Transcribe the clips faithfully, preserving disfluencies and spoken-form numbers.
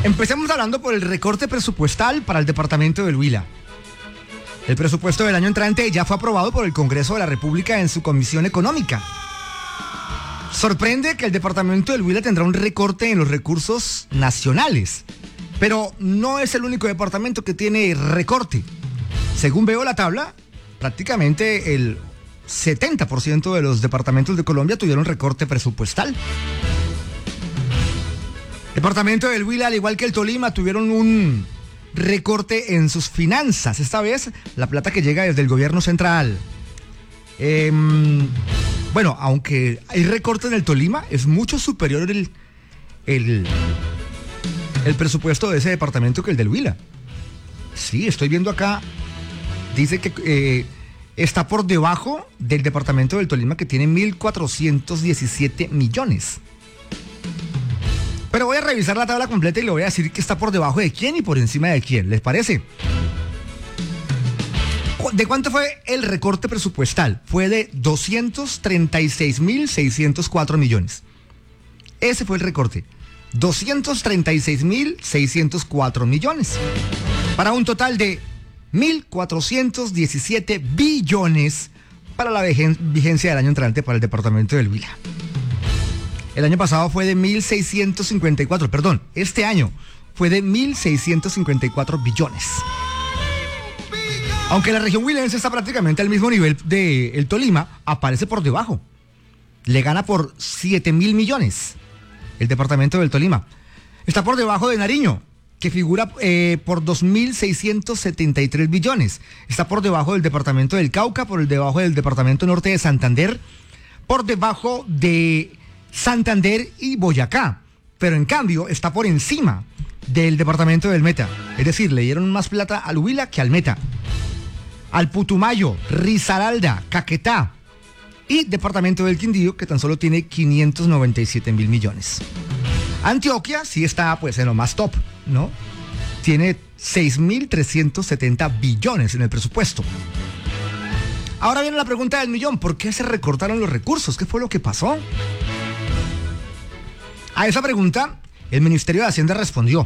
Empecemos hablando por el recorte presupuestal para el departamento del Huila. El presupuesto del año entrante ya fue aprobado por el Congreso de la República en su Comisión Económica. Sorprende que el departamento del Huila tendrá un recorte en los recursos nacionales, pero no es el único departamento que tiene recorte. Según veo la tabla, prácticamente el setenta por ciento de los departamentos de Colombia tuvieron recorte presupuestal. El departamento del Huila, al igual que el Tolima, tuvieron un recorte en sus finanzas. Esta vez, la plata que llega desde el gobierno central. Eh, bueno, aunque hay recorte en el Tolima, es mucho superior el, el, el presupuesto de ese departamento que el del Huila. Sí, estoy viendo acá, dice que eh, está por debajo del departamento del Tolima, que tiene mil cuatrocientos diecisiete millones. Pero voy a revisar la tabla completa y le voy a decir que está por debajo de quién y por encima de quién. ¿Les parece? ¿De cuánto fue el recorte presupuestal? Fue de doscientos treinta y seis mil seiscientos cuatro millones. Ese fue el recorte. doscientos treinta y seis mil seiscientos cuatro millones. Para un total de mil cuatrocientos diecisiete billones para la vigencia del año entrante para el departamento del Huila. El año pasado fue de mil seiscientos cincuenta y cuatro, perdón, este año fue de mil seiscientos cincuenta y cuatro billones. Aunque la región huilense está prácticamente al mismo nivel del Tolima, aparece por debajo. Le gana por siete mil millones el departamento del Tolima. Está por debajo de Nariño, que figura eh, por dos mil seiscientos setenta y tres billones. Está por debajo del departamento del Cauca, por el debajo del departamento norte de Santander, por debajo de Santander y Boyacá, pero en cambio está por encima del departamento del Meta. Es decir, le dieron más plata al Huila que al Meta. Al Putumayo, Risaralda, Caquetá y departamento del Quindío, que tan solo tiene quinientos noventa y siete mil millones. Antioquia sí está pues en lo más top, ¿no? Tiene seis mil trescientos setenta billones en el presupuesto. Ahora viene la pregunta del millón: ¿por qué se recortaron los recursos? ¿Qué fue lo que pasó? A esa pregunta, el Ministerio de Hacienda respondió.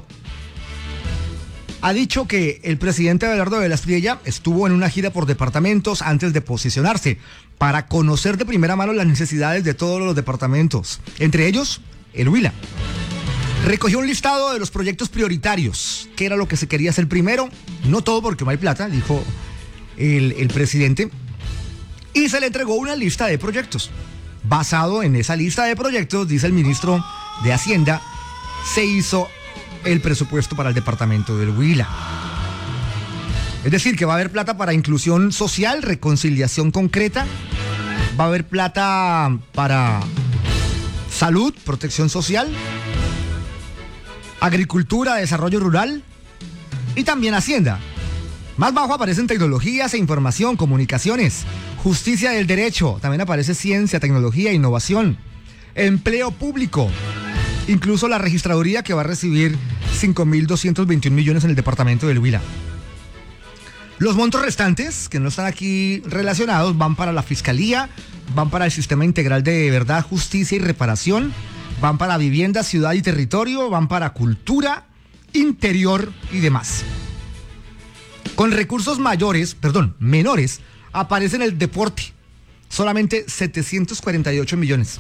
Ha dicho que el presidente Abelardo de la Espriella estuvo en una gira por departamentos antes de posicionarse para conocer de primera mano las necesidades de todos los departamentos, entre ellos el Huila. Recogió un listado de los proyectos prioritarios, que era lo que se quería hacer primero, no todo porque no hay plata, dijo el, el presidente, y se le entregó una lista de proyectos. Basado en esa lista de proyectos, dice el ministro de Hacienda, se hizo el presupuesto para el departamento del Huila. Es decir, que va a haber plata para inclusión social, reconciliación concreta, va a haber plata para salud, protección social, agricultura, desarrollo rural y también Hacienda. Más bajo aparecen tecnologías e información, comunicaciones, justicia del derecho, también aparece ciencia, tecnología, innovación, empleo público, incluso la registraduría, que va a recibir cinco mil doscientos veintiún millones en el departamento del Huila. Los montos restantes, que no están aquí relacionados, van para la Fiscalía, van para el Sistema Integral de Verdad, Justicia y Reparación, van para Vivienda, Ciudad y Territorio, van para Cultura, Interior y demás. Con recursos mayores, perdón, menores, aparece en el deporte, solamente setecientos cuarenta y ocho millones.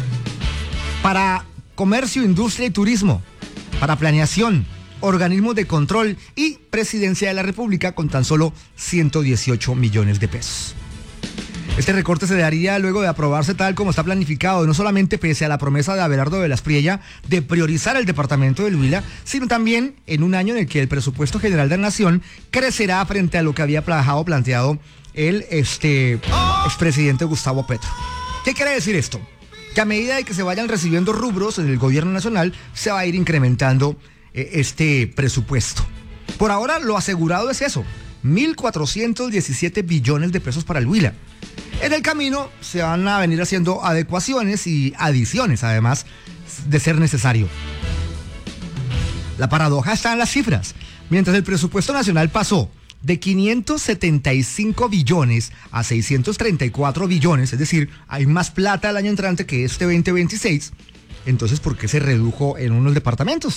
Para comercio, industria y turismo, para planeación, organismos de control y presidencia de la República, con tan solo ciento dieciocho millones de pesos. Este recorte se daría luego de aprobarse tal como está planificado, no solamente pese a la promesa de Abelardo de la Espriella de priorizar el departamento del Huila, sino también en un año en el que el presupuesto general de la nación crecerá frente a lo que había dejado planteado el este, expresidente Gustavo Petro. ¿Qué quiere decir esto? Que a medida de que se vayan recibiendo rubros en el gobierno nacional, se va a ir incrementando eh, este presupuesto. Por ahora lo asegurado es eso, mil cuatrocientos diecisiete billones de pesos para el Huila. En el camino se van a venir haciendo adecuaciones y adiciones, además de ser necesario. La paradoja está en las cifras. Mientras el presupuesto nacional pasó de quinientos setenta y cinco billones a seiscientos treinta y cuatro billones, es decir, hay más plata el año entrante que este veinte veintiséis, entonces ¿por qué se redujo en unos departamentos?